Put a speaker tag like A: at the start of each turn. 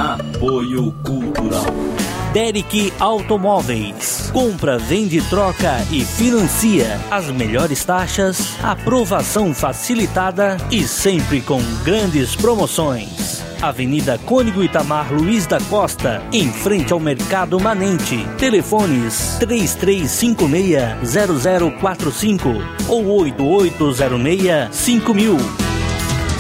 A: Apoio Cultural.
B: Derek Automóveis. Compra, vende, troca e financia. As melhores taxas, aprovação facilitada e sempre com grandes promoções. Avenida Cônigo Itamar Luiz da Costa, em frente ao Mercado Manente. Telefones 3356-0045 ou 8806-5000.